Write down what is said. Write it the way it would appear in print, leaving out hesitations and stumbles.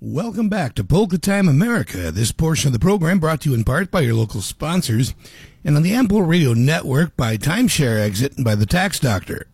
Welcome back to Polka Time America. This portion of the program brought to you in part by your local sponsors and on the Ample Radio Network by Timeshare Exit and by the Tax Doctor.